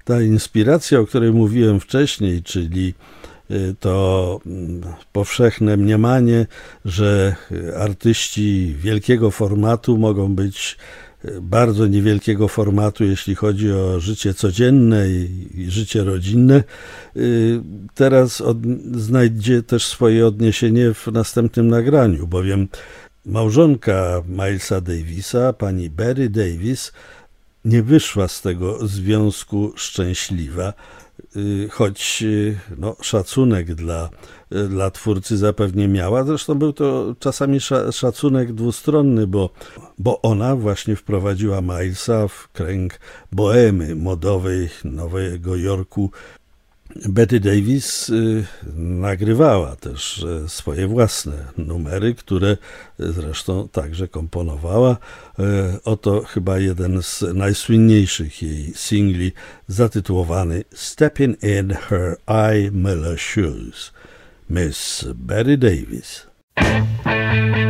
Ta inspiracja, o której mówiłem wcześniej, czyli to powszechne mniemanie, że artyści wielkiego formatu mogą być bardzo niewielkiego formatu, jeśli chodzi o życie codzienne i życie rodzinne, teraz znajdzie też swoje odniesienie w następnym nagraniu, bowiem małżonka Milesa Davisa, pani Betty Davis, nie wyszła z tego związku szczęśliwa, choć szacunek dla twórcy zapewne miała. Zresztą był to czasami szacunek dwustronny, bo ona właśnie wprowadziła Milesa w kręg bohemy modowej Nowego Jorku. Betty Davis nagrywała też swoje własne numery, które zresztą także komponowała. Oto chyba jeden z najsłynniejszych jej singli, zatytułowany Stepping in Her I. Miller Shoes. Miss Betty Davis.